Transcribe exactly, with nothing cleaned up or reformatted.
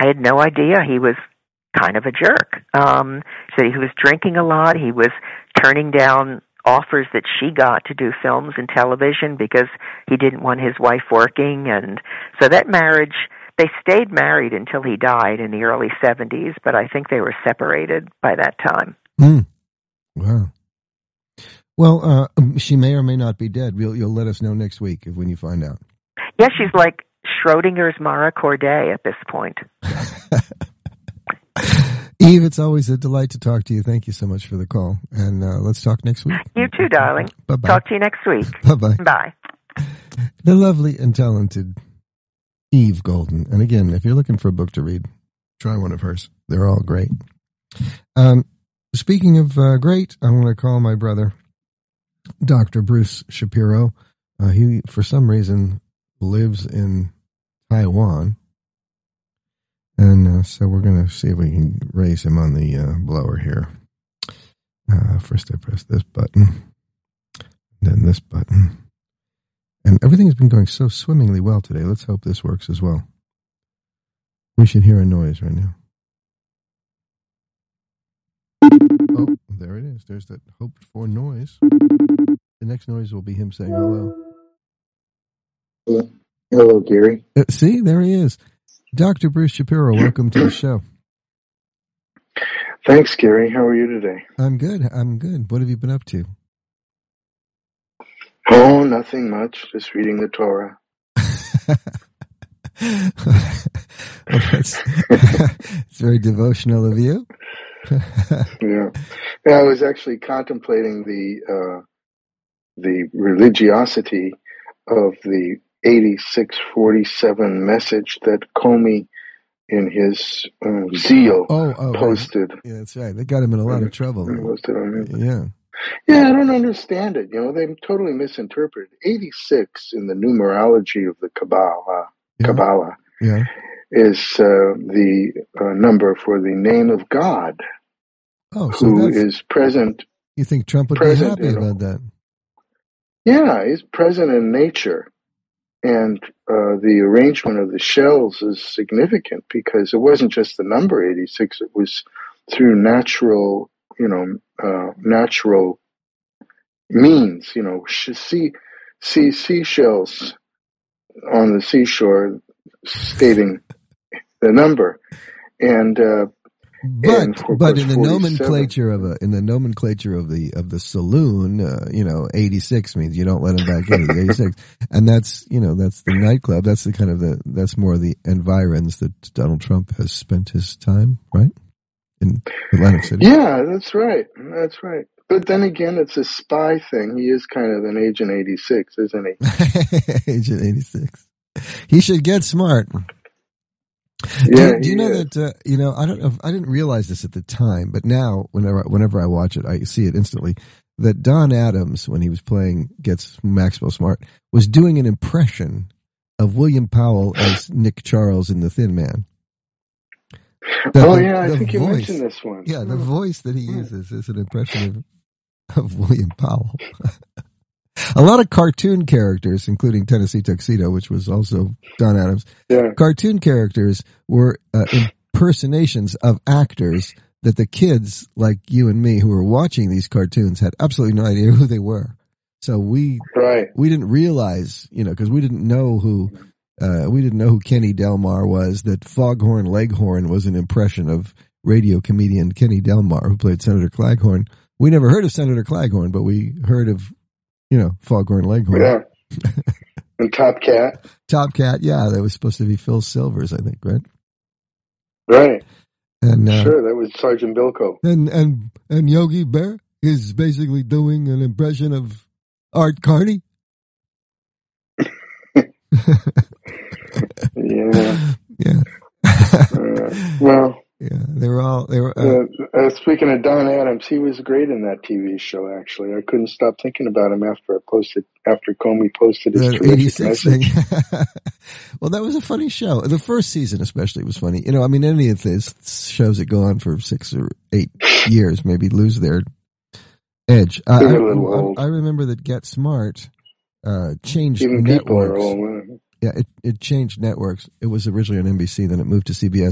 I had no idea he was kind of a jerk. Um, so he was drinking a lot. He was turning down offers that she got to do films and television because he didn't want his wife working. And so that marriage, they stayed married until he died in the early seventies, but I think they were separated by that time. Mm. Wow. Well, uh, she may or may not be dead. You'll, you'll let us know next week if, when you find out. Yeah, she's like Schrodinger's Mara Corday at this point. Eve, it's always a delight to talk to you. Thank you so much for the call. And uh, let's talk next week. You too, darling. Bye-bye. Talk to you next week. Bye-bye. Bye. The lovely and talented Eve Golden. And again, if you're looking for a book to read, try one of hers. They're all great. Um, speaking of uh, great, I want to call my brother, Doctor Bruce Shapiro. Uh, he, for some reason, lives in Taiwan. And uh, so we're going to see if we can raise him on the uh, blower here. Uh, first I press this button, then this button. And everything has been going so swimmingly well today. Let's hope this works as well. We should hear a noise right now. Oh, there it is. There's that hoped for noise. The next noise will be him saying hello. Hello, hello Gary. Uh, see, there he is. Doctor Bruce Shapiro, welcome to the show. Thanks, Gary. How are you today? I'm good. I'm good. What have you been up to? Oh, nothing much. Just reading the Torah. Well, that's, it's very devotional of you. yeah. yeah, I was actually contemplating the uh, the religiosity of the eighty-six forty-seven message that Comey in his um, zeal oh, oh, posted. Right. Yeah, that's right. They got him in a lot of trouble. Posted on him. Yeah. Yeah, I don't understand it. You know, they totally misinterpreted. eighty-six in the numerology of the Kabbalah, yeah. Kabbalah yeah. is uh, the uh, number for the name of God, oh, so who is present. You think Trump would be happy about know, that? Yeah, he's present in nature. And uh, the arrangement of the shells is significant because it wasn't just the number eighty-six. It was through natural, you know, uh, natural means, you know, see, see seashells on the seashore stating the number. And, uh, But and but in the nomenclature of a in the nomenclature of the of the saloon, uh, you know, eighty-six means you don't let them back in. eighty-six, and that's you know that's the nightclub. That's the kind of the that's more the environs that Donald Trump has spent his time, right, in Atlantic City. Yeah, that's right. That's right. But then again, it's a spy thing. He is kind of an Agent eighty-six, isn't he? Agent eighty-six. He should get smart. Yeah, do, do you know is. that, uh, you know, I don't know, if, I didn't realize this at the time, but now whenever, whenever I watch it, I see it instantly, that Don Adams, when he was playing Gets Maxwell Smart, was doing an impression of William Powell as Nick Charles in The Thin Man. The, oh, yeah, I think voice, you mentioned this one. Yeah, the voice that he uses is an impression of, of William Powell. A lot of cartoon characters, including Tennessee Tuxedo, which was also Don Adams. Yeah. Cartoon characters were uh, impersonations of actors that the kids like you and me who were watching these cartoons had absolutely no idea who they were. So we right. we didn't realize, you know, because we didn't know who uh, we didn't know who Kenny Delmar was. That Foghorn Leghorn was an impression of radio comedian Kenny Delmar, who played Senator Claghorn. We never heard of Senator Claghorn, but we heard of, you know, Foghorn Leghorn. Yeah. And Top Cat. Top Cat, yeah. That was supposed to be Phil Silvers, I think, right? Right. And uh, sure, that was Sergeant Bilko. And and and Yogi Bear is basically doing an impression of Art Carney. yeah. Yeah. uh, well. Yeah, they were all they were. Uh, uh, uh, speaking of Don Adams, he was great in that T V show. Actually, I couldn't stop thinking about him after I posted after Comey posted his terrific message. Well, that was a funny show. The first season, especially, was funny. You know, I mean, any of these shows that go on for six or eight years maybe lose their edge. Uh, I, I, I remember that Get Smart uh, changed Even networks. People are old. Yeah, it, it changed networks. It was originally on N B C, then it moved to C B S.